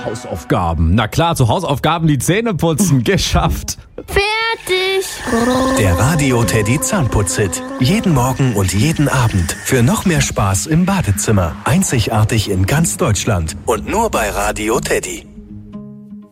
Hausaufgaben. Na klar, zu Hausaufgaben die Zähne putzen. Geschafft. Fertig. Der Radio Teddy Zahnputz-Hit. Jeden Morgen und jeden Abend. Für noch mehr Spaß im Badezimmer. Einzigartig in ganz Deutschland. Und nur bei Radio Teddy.